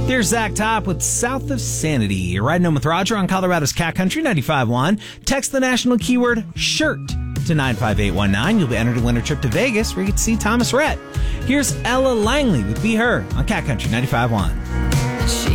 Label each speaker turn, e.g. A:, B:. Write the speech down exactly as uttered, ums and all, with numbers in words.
A: Here's Zach Top with South of Sanity. You're riding home with Roger on Colorado's Cat Country ninety-five point one. Text the national keyword SHIRT to nine five eight one nine. You'll be entered to win a trip to Vegas where you get to see Thomas Rhett. Here's Ella Langley with Be Her on Cat Country ninety-five point one.